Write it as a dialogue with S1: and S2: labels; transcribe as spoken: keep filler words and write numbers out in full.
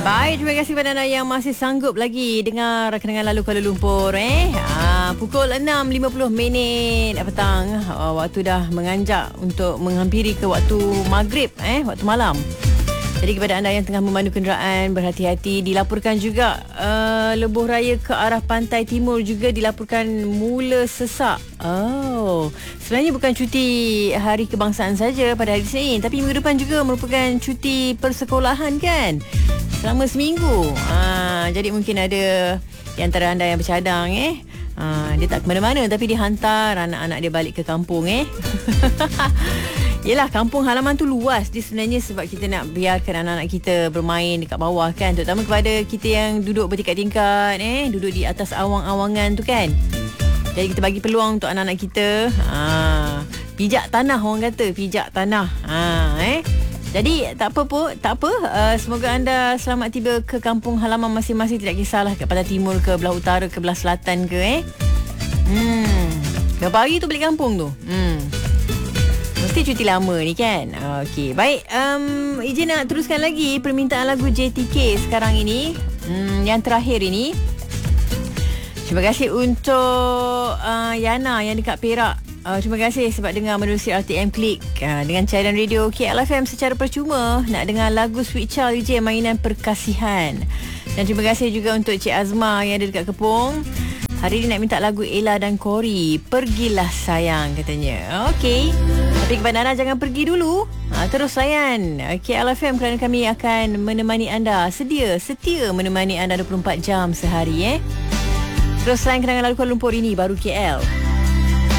S1: Baik, terima kasih kepada anda yang masih sanggup lagi dengar kenangan lalu Kuala Lumpur eh. Ha, pukul enam lima puluh minit petang, uh, waktu dah menganjak untuk menghampiri ke waktu maghrib eh, waktu malam. Jadi kepada anda yang tengah memandu kenderaan, berhati-hati. Dilaporkan juga uh, lebuh raya ke arah pantai timur juga dilaporkan mula sesak. Oh, sebenarnya bukan cuti hari kebangsaan saja pada hari Isnin, tapi minggu depan juga merupakan cuti persekolahan kan, selama seminggu. Ha, jadi mungkin ada di antara anda yang bercadang eh, ha, dia tak ke mana-mana tapi dia hantar anak-anak dia balik ke kampung eh. Yelah, kampung halaman tu luas dia sebenarnya sebab kita nak biarkan anak-anak kita bermain dekat bawah kan, terutama kepada kita yang duduk bertingkat-tingkat eh, duduk di atas awang-awangan tu kan. Jadi kita bagi peluang untuk anak-anak kita ha, pijak tanah, orang kata pijak tanah ha, eh. Jadi tak apa pun, tak apa. Uh, semoga anda selamat tiba ke kampung halaman masing-masing, tidak kisahlah ke belah timur ke belah utara ke belah selatan ke eh. Hmm. Berapa hari tu balik kampung tu? Hmm. Mesti cuti lama ni kan. Okey, baik. Um, izin nak teruskan lagi permintaan lagu J T K sekarang ini. Hmm, yang terakhir ini. Terima kasih untuk uh, Yana yang dekat Perak. Uh, terima kasih sebab dengar menerusi R T M Klik uh, dengan cairan radio K L F M secara percuma. Nak dengar lagu Sweet Child D J mainan perkasihan. Dan terima kasih juga untuk Cik Azma yang ada dekat Kepong. Hari ini nak minta lagu Ella dan Cory, Pergilah Sayang katanya. Okey. Tapi kepada anda jangan pergi dulu. Ha, terus layan K L F M kerana kami akan menemani anda, sedia, setia menemani anda dua puluh empat jam sehari eh. Terus layan kenangan lalu Kuala Lumpur ini baru K L.